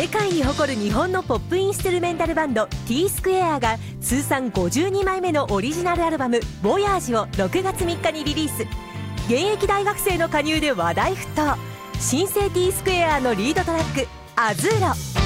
世界に誇る日本のポップインストゥルメンタルバンド T スクエアが通算52枚目のオリジナルアルバム「ボヤージ」を6月3日にリリース。現役大学生の加入で話題沸騰。新生 T スクエアのリードトラック「アズーロ」。